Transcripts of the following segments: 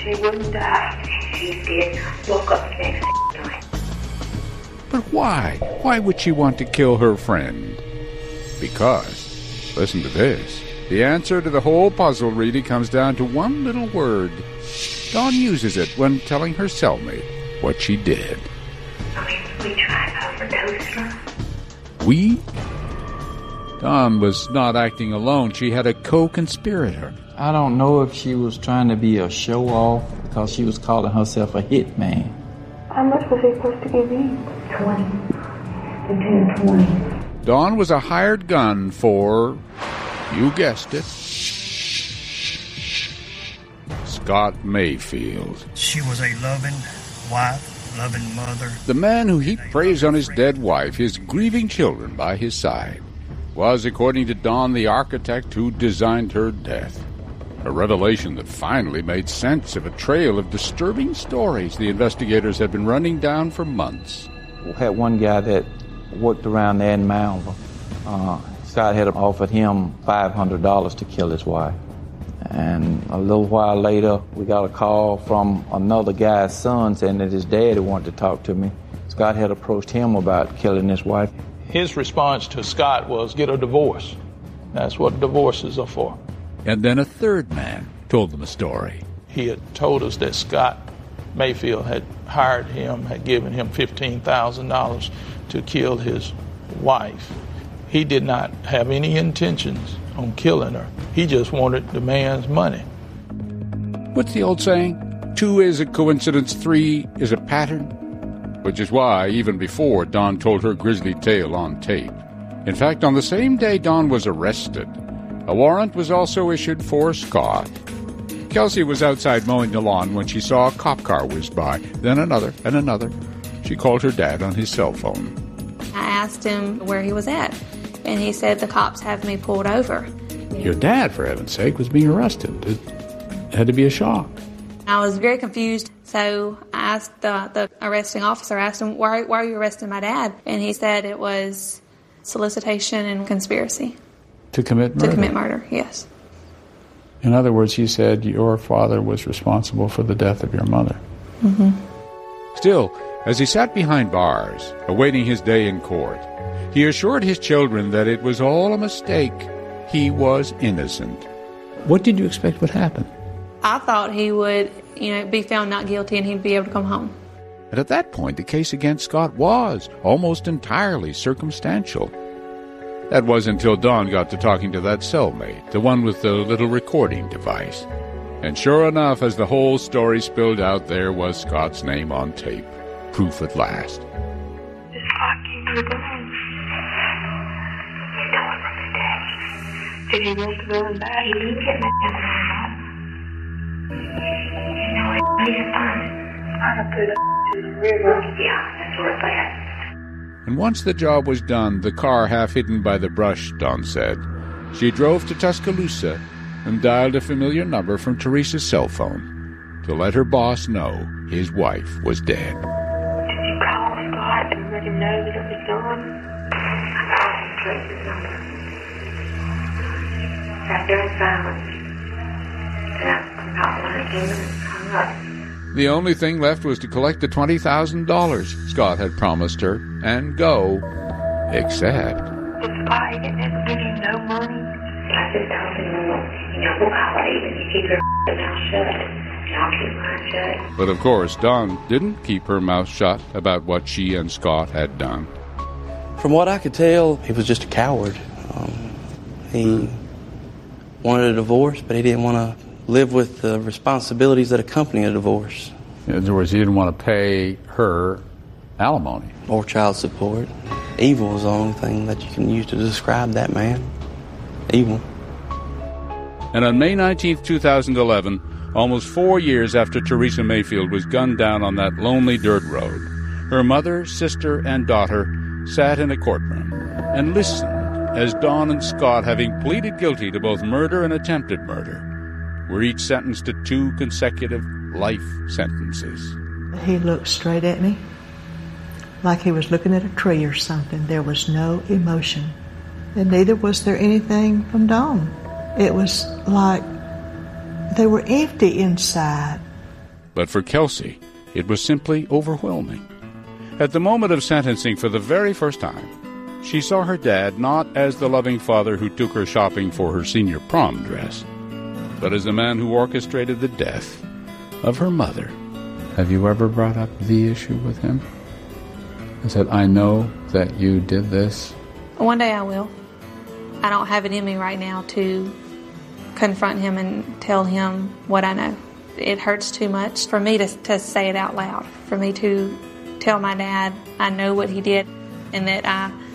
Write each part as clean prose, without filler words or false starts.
she wouldn't die. She did. Woke up the next night. But why? Why would she want to kill her friend? Because, listen to this, the answer to the whole puzzle really comes down to one little word. Dawn uses it when telling her cellmate what she did. We tried to overdose her. We? Dawn was not acting alone. She had a co-conspirator. I don't know if she was trying to be a show-off because she was calling herself a hitman. How much was he supposed to give you? 20. Between 20. Dawn was a hired gun for, you guessed it, Scott Mayfield. She was a loving wife, loving mother. The man who heaped praise on his dead wife, his grieving children by his side, was, according to Dawn, the architect who designed her death. A revelation that finally made sense of a trail of disturbing stories the investigators had been running down for months. We had one guy that worked around there in Malvern. Scott had offered him $500 to kill his wife. And a little while later, we got a call from another guy's son saying that his daddy wanted to talk to me. Scott had approached him about killing his wife. His response to Scott was, get a divorce. That's what divorces are for. And then a third man told them a story. He had told us that Scott Mayfield had hired him, had given him $15,000 to kill his wife. He did not have any intentions on killing her. He just wanted the man's money. What's the old saying? 2 is a coincidence, 3 is a pattern. Which is why, even before Dawn told her grisly tale on tape. In fact, on the same day Dawn was arrested, a warrant was also issued for Scott. Kelsey was outside mowing the lawn when she saw a cop car whiz by, then another and another. She called her dad on his cell phone. I asked him where he was at, and he said the cops have me pulled over. Your dad, for heaven's sake, was being arrested. It had to be a shock. I was very confused, so I asked the arresting officer, I asked him, why are you arresting my dad? And he said it was solicitation and conspiracy. To commit murder? To commit murder, yes. In other words, he said your father was responsible for the death of your mother. Mm-hmm. Still, as he sat behind bars, awaiting his day in court, he assured his children that it was all a mistake. He was innocent. What did you expect would happen? I thought he would, be found not guilty and he'd be able to come home. And at that point, the case against Scott was almost entirely circumstantial. That was until Dawn got to talking to that cellmate, the one with the little recording device. And sure enough, as the whole story spilled out, there was Scott's name on tape. Proof at last. Scott gave you the gun. You know it from his daddy. Did he want the gun back? He didn't get me the gun. He's fine. I'm gonna put it to the river. Yeah, that's where it's at. And once the job was done, the car half hidden by the brush, Dawn said, she drove to Tuscaloosa and dialed a familiar number from Teresa's cell phone to let her boss know his wife was dead. Did you call Scott and let him know that it was done? I called Teresa's number. Sat there in silence. And about when I came and hung up. The only thing left was to collect the $20,000 Scott had promised her and go, except... Did Spike never give you no money? I just told him, I'll leave and you keep your mouth shut. And I'll keep mine shut. But of course, Dawn didn't keep her mouth shut about what she and Scott had done. From what I could tell, he was just a coward. He wanted a divorce, but he didn't want to live with the responsibilities that accompany a divorce. In other words, he didn't want to pay her alimony. Or child support. Evil is the only thing that you can use to describe that man. Evil. And on May 19th, 2011, almost 4 years after Teresa Mayfield was gunned down on that lonely dirt road, her mother, sister, and daughter sat in a courtroom and listened as Dawn and Scott, having pleaded guilty to both murder and attempted murder, were each sentenced to 2 consecutive life sentences. He looked straight at me, like he was looking at a tree or something. There was no emotion, and neither was there anything from Dawn. It was like they were empty inside. But for Kelsey, it was simply overwhelming. At the moment of sentencing for the very first time, she saw her dad not as the loving father who took her shopping for her senior prom dress, but as the man who orchestrated the death of her mother. Have you ever brought up the issue with him? And said, I know that you did this? One day I will. I don't have it in me right now to confront him and tell him what I know. It hurts too much for me to say it out loud, for me to tell my dad I know what he did and that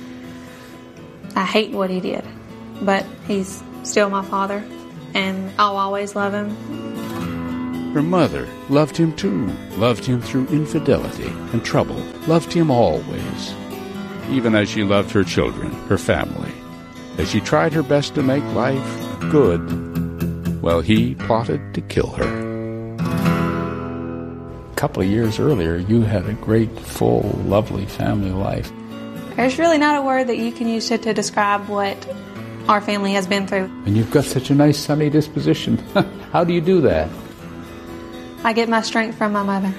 I hate what he did. But he's still my father, and I'll always love him. Her mother loved him too, loved him through infidelity and trouble, loved him always, even as she loved her children, her family, as she tried her best to make life good, while he plotted to kill her. A couple of years earlier, you had a great, full, lovely family life. There's really not a word that you can use to describe what our family has been through. And you've got such a nice, sunny disposition. How do you do that? I get my strength from my mother.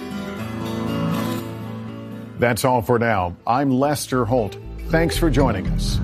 That's all for now. I'm Lester Holt. Thanks for joining us.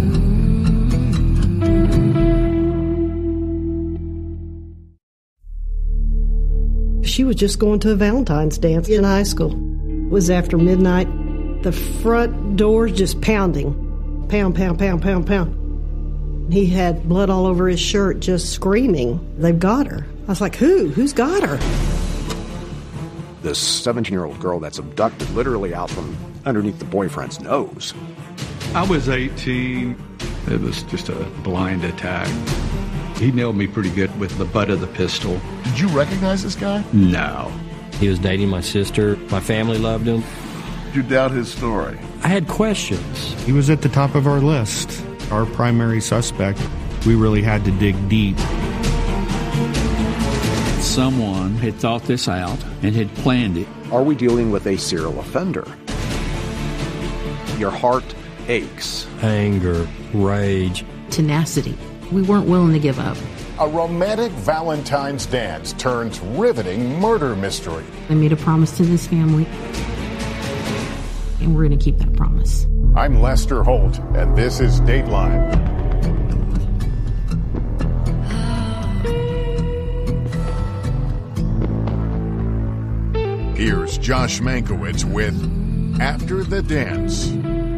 She was just going to a Valentine's dance in high school. It was after midnight. The front doors just pounding. Pound, pound, pound, pound, pound. He had blood all over his shirt, just screaming, they've got her. I was like, who? Who's got her? This 17-year-old girl that's abducted literally out from underneath the boyfriend's nose. I was 18. It was just a blind attack. He nailed me pretty good with the butt of the pistol. Did you recognize this guy? No. He was dating my sister. My family loved him. Did you doubt his story? I had questions. He was at the top of our list, our primary suspect. We really had to dig deep. Someone had thought this out and had planned it. Are we dealing with a serial offender? Your heart aches. Anger, rage. Tenacity. We weren't willing to give up. A romantic Valentine's dance turns riveting murder mystery. I made a promise to this family, and we're going to keep that promise. I'm Lester Holt, and this is Dateline. Here's Josh Mankiewicz with After the Dance.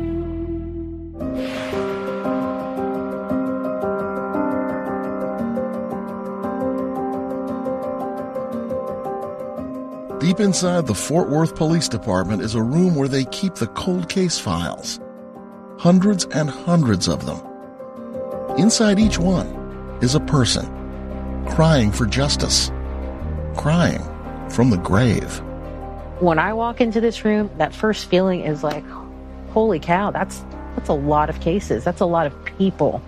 Deep inside the Fort Worth Police Department is a room where they keep the cold case files. Hundreds and hundreds of them. Inside each one is a person crying for justice. Crying from the grave. When I walk into this room, that first feeling is like, holy cow, that's a lot of cases. That's a lot of people.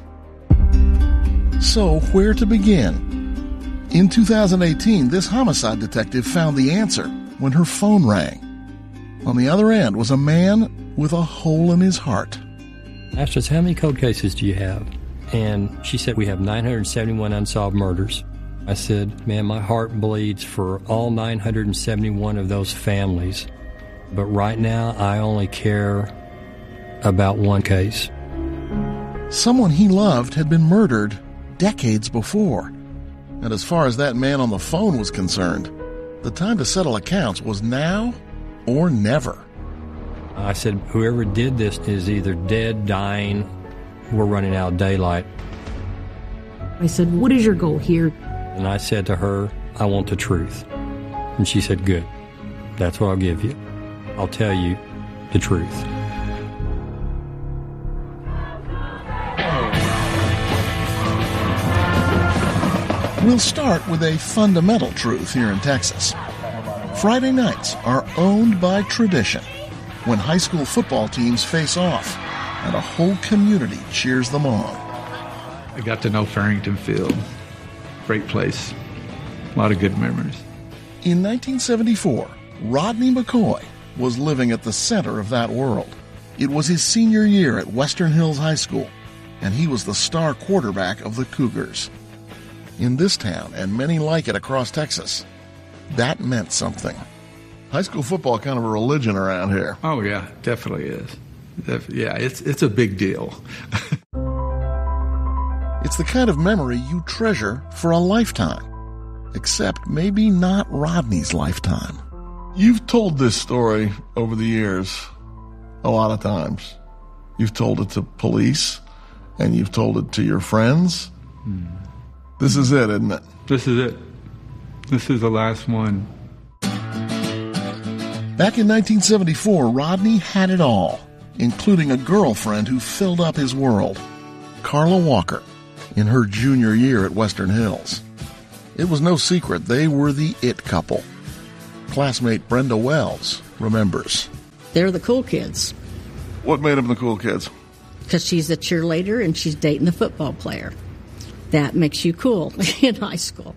So where to begin? In 2018, this homicide detective found the answer when her phone rang. On the other end was a man with a hole in his heart. I asked her, how many cold cases do you have? And she said, we have 971 unsolved murders. I said, man, my heart bleeds for all 971 of those families. But right now, I only care about one case. Someone he loved had been murdered decades before. And as far as that man on the phone was concerned, the time to settle accounts was now or never. I said, whoever did this is either dead, dying, we're running out of daylight. I said, what is your goal here? And I said to her, I want the truth. And she said, good. That's what I'll give you. I'll tell you the truth. We'll start with a fundamental truth here in Texas. Friday nights are owned by tradition, when high school football teams face off and a whole community cheers them on. I got to know Farrington Field. Great place. A lot of good memories. In 1974, Rodney McCoy was living at the center of that world. It was his senior year at Western Hills High School, and he was the star quarterback of the Cougars. In this town, and many like it across Texas, that meant something. High school football kind of a religion around here. Oh, yeah, definitely is. Yeah, it's a big deal. It's the kind of memory you treasure for a lifetime. Except maybe not Rodney's lifetime. You've told this story over the years a lot of times. You've told it to police, and you've told it to your friends. This is it, isn't it? This is it. This is the last one. Back in 1974, Rodney had it all, including a girlfriend who filled up his world, Carla Walker, in her junior year at Western Hills. It was no secret they were the it couple. Classmate Brenda Wells remembers. They're the cool kids. What made them the cool kids? Because she's a cheerleader and she's dating a football player. That makes you cool in high school.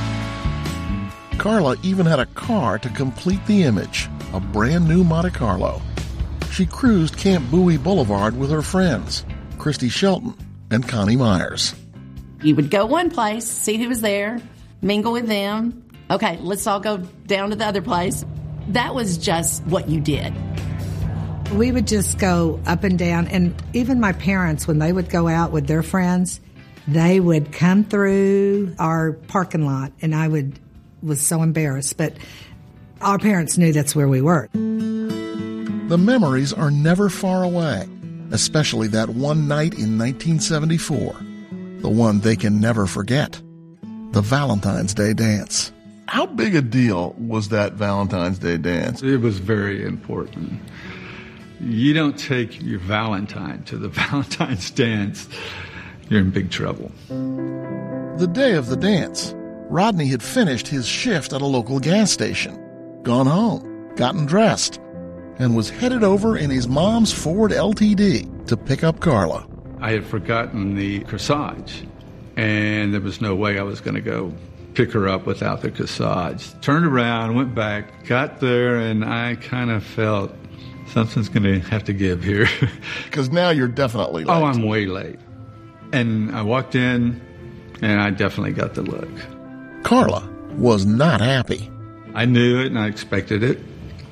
Carla even had a car to complete the image, a brand new Monte Carlo. She cruised Camp Bowie Boulevard with her friends, Christy Shelton and Connie Myers. You would go one place, see who was there, mingle with them. Okay, let's all go down to the other place. That was just what you did. We would just go up and down, and even my parents, when they would go out with their friends, they would come through our parking lot, and I was so embarrassed, but our parents knew that's where we were. The memories are never far away, especially that one night in 1974, the one they can never forget, the Valentine's Day dance. How big a deal was that Valentine's Day dance? It was very important. You don't take your Valentine to the Valentine's dance, you're in big trouble. The day of the dance, Rodney had finished his shift at a local gas station, gone home, gotten dressed, and was headed over in his mom's Ford LTD to pick up Carla. I had forgotten the corsage, and there was no way I was going to go pick her up without the corsage. Turned around, went back, got there, and I kind of felt something's going to have to give here. Because now you're definitely late. Oh, I'm way late. And I walked in, and I definitely got the look. Carla was not happy. I knew it, and I expected it.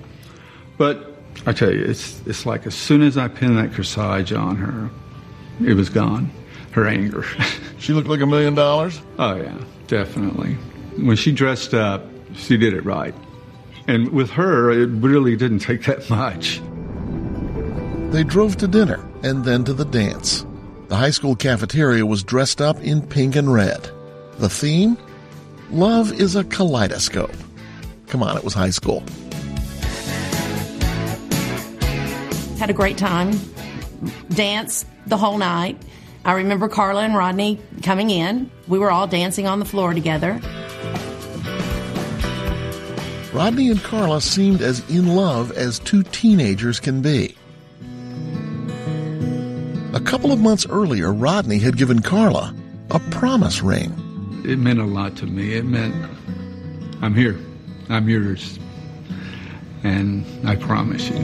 But I tell you, it's like as soon as I pinned that corsage on her, it was gone. Her anger. She looked like $1 million? Oh, yeah, definitely. When she dressed up, she did it right. And with her, it really didn't take that much. They drove to dinner and then to the dance. The high school cafeteria was dressed up in pink and red. The theme? Love is a kaleidoscope. Come on, it was high school. Had a great time. Danced the whole night. I remember Carla and Rodney coming in. We were all dancing on the floor together. Rodney and Carla seemed as in love as two teenagers can be. A couple of months earlier, Rodney had given Carla a promise ring. It meant a lot to me. It meant, I'm here. I'm yours. And I promise you.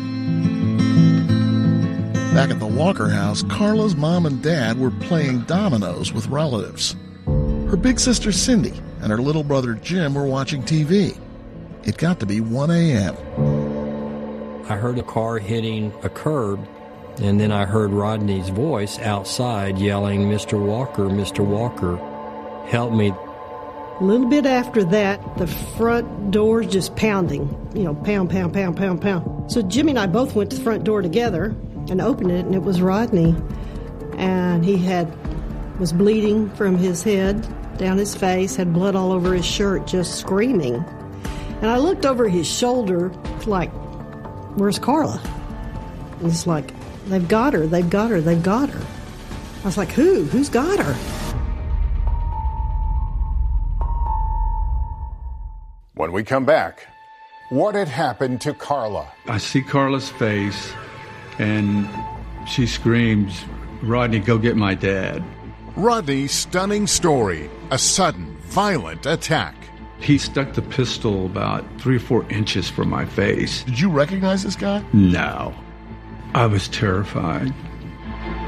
Back at the Walker house, Carla's mom and dad were playing dominoes with relatives. Her big sister Cindy and her little brother Jim were watching TV. It got to be 1 a.m. I heard a car hitting a curb, and then I heard Rodney's voice outside yelling, Mr. Walker, help me. A little bit after that, the front door's just pounding, pound, pound, pound, pound, pound. So Jimmy and I both went to the front door together and opened it, and it was Rodney. And he was bleeding from his head down his face, had blood all over his shirt, just screaming. And I looked over his shoulder, like, where's Carla? And it's like, they've got her, they've got her, they've got her. I was like, who? Who's got her? When we come back, what had happened to Carla? I see Carla's face, and she screams, Rodney, go get my dad. Rodney's stunning story, a sudden, violent attack. He stuck the pistol about 3 or 4 inches from my face. Did you recognize this guy? No. I was terrified.